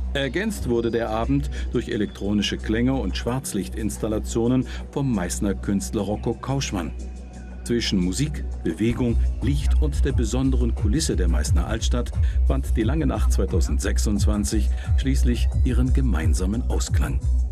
Ergänzt wurde der Abend durch elektronische Klänge und Schwarzlichtinstallationen vom Meißner Künstler Rocco Kauschmann. Zwischen Musik, Bewegung, Licht und der besonderen Kulisse der Meißner Altstadt fand die Lange Nacht 2026 schließlich ihren gemeinsamen Ausklang.